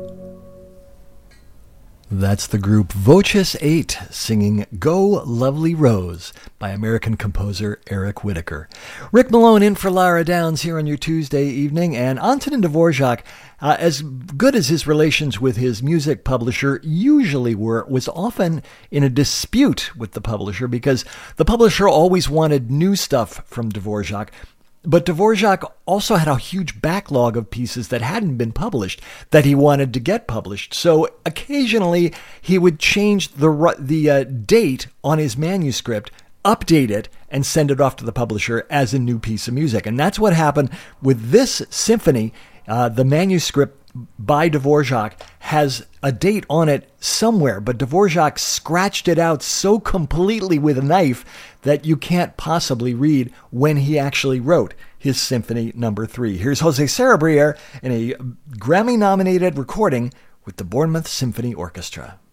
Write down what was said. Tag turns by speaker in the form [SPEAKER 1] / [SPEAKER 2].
[SPEAKER 1] That's the group Voces 8 singing Go Lovely Rose by American composer Eric Whitacre. Rick Malone in for Lara Downs here on your Tuesday evening, and Antonin Dvorak, as good as his relations with his music publisher usually were, was often in a dispute with the publisher because the publisher always wanted new stuff from Dvorak. But Dvorak also had a huge backlog of pieces that hadn't been published that he wanted to get published. So occasionally he would change the date on his manuscript, update it, and send it off to the publisher as a new piece of music. And that's what happened with this symphony. The manuscript by Dvorak has a date on it somewhere, but Dvorak scratched it out so completely with a knife that you can't possibly read when he actually wrote his Symphony Number 3. Here's Jose Sarabrier in a Grammy-nominated recording with the Bournemouth Symphony Orchestra.